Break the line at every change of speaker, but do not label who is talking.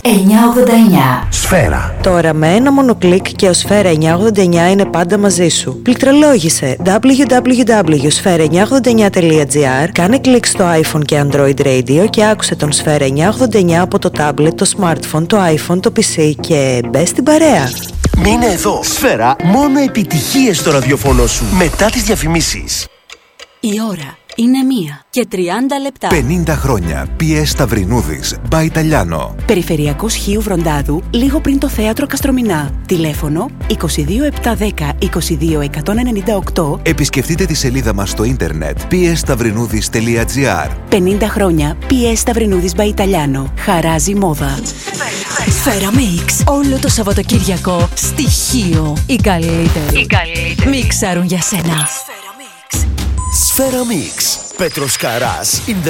989.
Σφαίρα.
Τώρα με ένα μόνο κλικ και ο Σφαίρα 989 είναι πάντα μαζί σου. Πληκτρολόγησε www.sfera989.gr, κάνε κλικ στο iPhone και Android Radio και άκουσε τον Σφαίρα 989 από το tablet, το smartphone, το iPhone, το PC και μπες στην παρέα.
Μείνε εδώ. Σφαίρα, μόνο επιτυχίες στο ραδιοφωνό σου. Μετά τις διαφημίσεις.
Η ώρα είναι 1 και 30 λεπτά.
50 χρόνια. PS Σταυρινούδης. By Italiano.
Περιφερειακός Χίου Βροντάδου, λίγο πριν το θέατρο Καστρομηνά. Τηλέφωνο 22710 22198.
Επισκεφτείτε τη σελίδα μας στο ίντερνετ psstαυρινούδης.gr.
50 χρόνια. PS Σταυρινούδης by Italiano. Χαράζει μόδα. Σφαίρα Mix. Όλο το Σαββατοκύριακο στη Χίο. Οι καλύτεροι μιξάρουν για σένα.
Σφαίρα Mix. Πέτρος Καράς in the